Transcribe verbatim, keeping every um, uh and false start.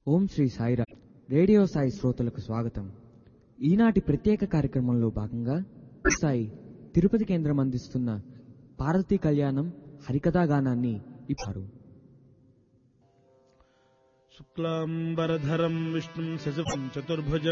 ఓం Shri Sairam. Radio Sai శ్రోతలకు స్వాగతం. ఈనాటి ప్రత్యేక కార్యక్రమంలో భాగంగా సాయి తిరుపతి కేంద్రం అందిస్తున్న పార్వతీ కళ్యాణం హరికథా గానాన్ని ఇప్పారు. శుక్లాంబరధరం విష్ణుం శశివం చతుర్భుజం